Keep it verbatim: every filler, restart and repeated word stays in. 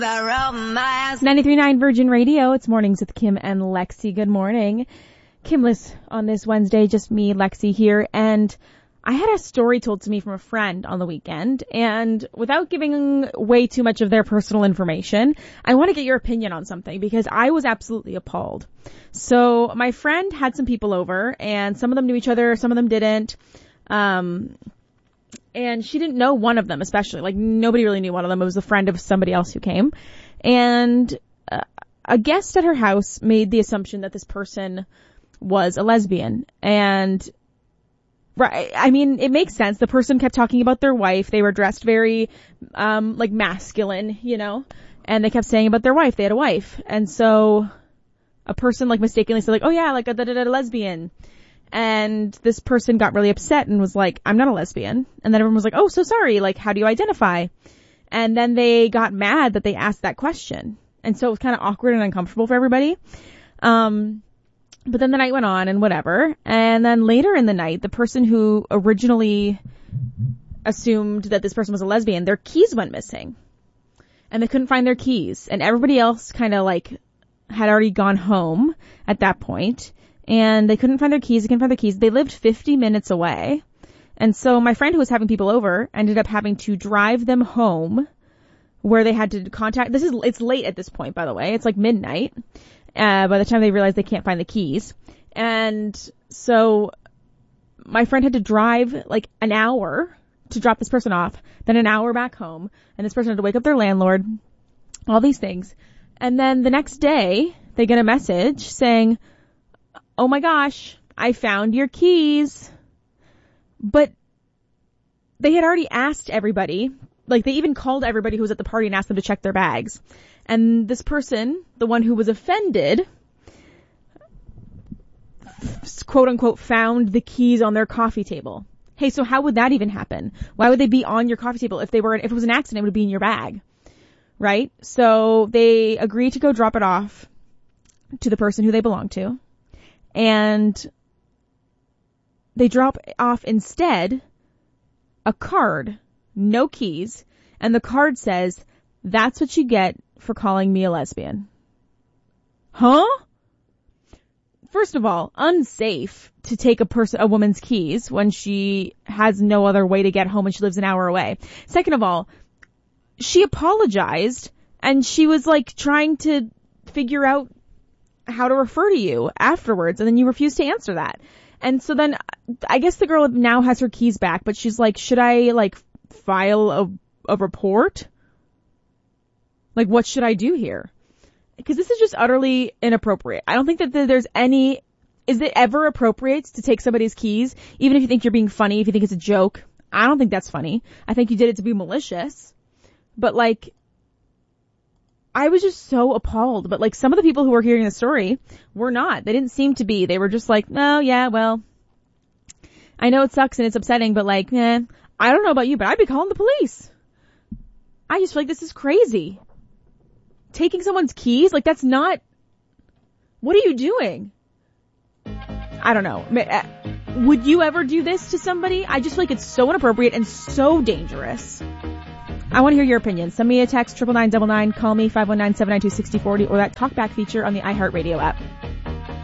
ninety-three point nine Virgin Radio. It's Mornings with Kim and Lexi. Good morning. Kimless on this Wednesday, just me, Lexi here. And I had a story told to me from a friend on the weekend. And without giving way too much of their personal information, I want to get your opinion on something because I was absolutely appalled. So my friend had some people over and some of them knew each other, some of them didn't. Um... And she didn't know one of them, especially. Like, nobody really knew one of them. It was a friend of somebody else who came. And uh, a guest at her house made the assumption that this person was a lesbian. And, right, I mean, it makes sense. The person kept talking about their wife. They were dressed very, um, like, masculine, you know? And they kept saying about their wife. They had a wife. And so a person, like, mistakenly said, like, oh, yeah, like a da-da-da lesbian. And this person got really upset and was like, I'm not a lesbian. And then everyone was like, oh, so sorry. Like, how do you identify? And then they got mad that they asked that question. And so it was kind of awkward and uncomfortable for everybody. Um, but then the night went on and whatever. And then later in the night, the person who originally assumed that this person was a lesbian, their keys went missing. And they couldn't find their keys. And everybody else kind of like had already gone home at that point. And they couldn't find their keys. They couldn't find their keys. They lived fifty minutes away. And so my friend who was having people over ended up having to drive them home where they had to contact. This is, it's late at this point, by the way. It's like midnight, uh, by the time they realize they can't find the keys. And so my friend had to drive like an hour to drop this person off, then an hour back home. And this person had to wake up their landlord, all these things. And then the next day they get a message saying, oh my gosh, I found your keys. But they had already asked everybody, like they even called everybody who was at the party and asked them to check their bags. And this person, the one who was offended, quote unquote, found the keys on their coffee table. Hey, so how would that even happen? Why would they be on your coffee table? If they were, if it was an accident, it would be in your bag. Right? So they agreed to go drop it off to the person who they belong to. And they drop off instead a card, no keys, and the card says, that's what you get for calling me a lesbian. Huh? First of all, unsafe to take a person, a woman's keys when she has no other way to get home and she lives an hour away. Second of all, she apologized and she was like trying to figure out how to refer to you afterwards, and then you refuse to answer that. And so then I guess the girl now has her keys back, but she's like, should I like file a, a report? Like, what should I do here? Because this is just utterly inappropriate. I don't think that there's any, is it ever appropriate to take somebody's keys? Even if you think you're being funny, if you think it's a joke, I don't think that's funny. I think you did it to be malicious. But like, I was just so appalled, but like some of the people who were hearing the story were not. They didn't seem to be. They were just like, oh yeah, well, I know it sucks and it's upsetting, but like, eh, I don't know about you, but I'd be calling the police. I just feel like this is crazy. Taking someone's keys, like that's not, what are you doing? I don't know. Would you ever do this to somebody? I just feel like it's so inappropriate and so dangerous. I want to hear your opinion. Send me a text, triple nine double nine. Call me, five one nine, seven nine two, six zero four zero, or that talkback feature on the iHeartRadio app.